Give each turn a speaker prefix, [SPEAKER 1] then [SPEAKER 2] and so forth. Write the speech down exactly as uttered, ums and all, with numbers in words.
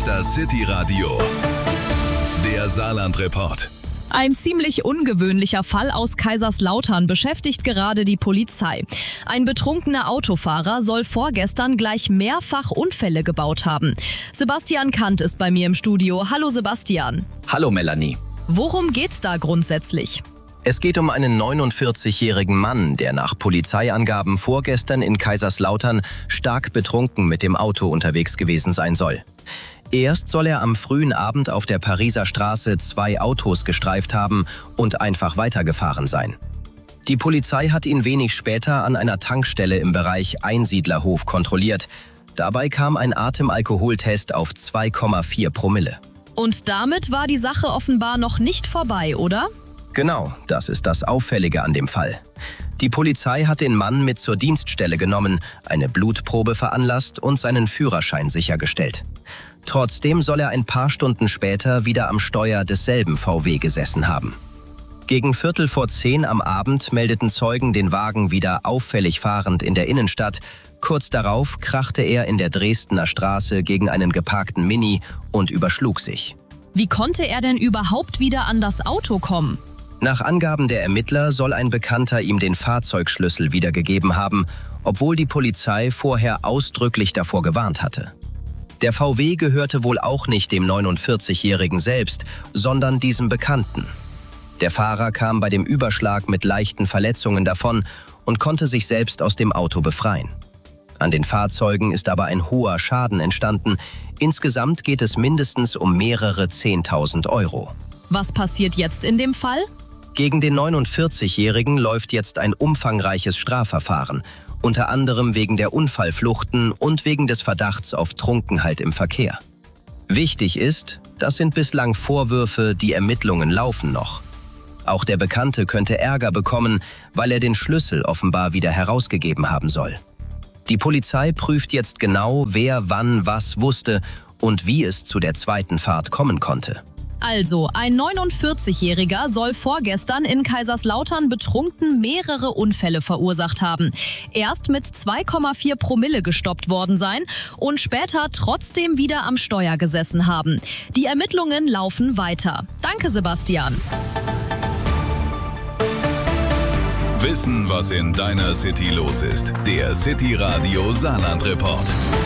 [SPEAKER 1] ist das City-Radio, der Saarland-Report.
[SPEAKER 2] Ein ziemlich ungewöhnlicher Fall aus Kaiserslautern beschäftigt gerade die Polizei. Ein betrunkener Autofahrer soll vorgestern gleich mehrfach Unfälle gebaut haben. Sebastian Kant ist bei mir im Studio. Hallo Sebastian.
[SPEAKER 3] Hallo Melanie.
[SPEAKER 2] Worum geht's da grundsätzlich?
[SPEAKER 3] Es geht um einen neunundvierzigjährigen Mann, der nach Polizeiangaben vorgestern in Kaiserslautern stark betrunken mit dem Auto unterwegs gewesen sein soll. Erst soll er am frühen Abend auf der Pariser Straße zwei Autos gestreift haben und einfach weitergefahren sein. Die Polizei hat ihn wenig später an einer Tankstelle im Bereich Einsiedlerhof kontrolliert. Dabei kam ein Atemalkoholtest auf zwei Komma vier Promille.
[SPEAKER 2] Und damit war die Sache offenbar noch nicht vorbei, oder?
[SPEAKER 3] Genau, das ist das Auffällige an dem Fall. Die Polizei hat den Mann mit zur Dienststelle genommen, eine Blutprobe veranlasst und seinen Führerschein sichergestellt. Trotzdem soll er ein paar Stunden später wieder am Steuer desselben V W gesessen haben. Gegen Viertel vor zehn am Abend meldeten Zeugen den Wagen wieder auffällig fahrend in der Innenstadt. Kurz darauf krachte er in der Dresdner Straße gegen einen geparkten Mini und überschlug sich.
[SPEAKER 2] Wie konnte er denn überhaupt wieder an das Auto kommen?
[SPEAKER 3] Nach Angaben der Ermittler soll ein Bekannter ihm den Fahrzeugschlüssel wiedergegeben haben, obwohl die Polizei vorher ausdrücklich davor gewarnt hatte. Der V W gehörte wohl auch nicht dem neunundvierzigjährigen selbst, sondern diesem Bekannten. Der Fahrer kam bei dem Überschlag mit leichten Verletzungen davon und konnte sich selbst aus dem Auto befreien. An den Fahrzeugen ist aber ein hoher Schaden entstanden. Insgesamt geht es mindestens um mehrere zehntausend Euro.
[SPEAKER 2] Was passiert jetzt in dem Fall?
[SPEAKER 3] Gegen den neunundvierzigjährigen läuft jetzt ein umfangreiches Strafverfahren, unter anderem wegen der Unfallfluchten und wegen des Verdachts auf Trunkenheit im Verkehr. Wichtig ist, das sind bislang Vorwürfe, die Ermittlungen laufen noch. Auch der Bekannte könnte Ärger bekommen, weil er den Schlüssel offenbar wieder herausgegeben haben soll. Die Polizei prüft jetzt genau, wer wann was wusste und wie es zu der zweiten Fahrt kommen konnte.
[SPEAKER 2] Also, ein neunundvierzigjähriger soll vorgestern in Kaiserslautern betrunken mehrere Unfälle verursacht haben. Erst mit zwei Komma vier Promille gestoppt worden sein und später trotzdem wieder am Steuer gesessen haben. Die Ermittlungen laufen weiter. Danke, Sebastian.
[SPEAKER 1] Wissen, was in deiner City los ist. Der City-Radio Saarland-Report.